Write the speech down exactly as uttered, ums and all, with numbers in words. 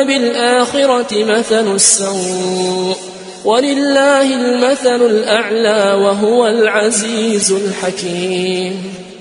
وبالآخرة مثل السوء ولله المثل الأعلى وهو العزيز الحكيم.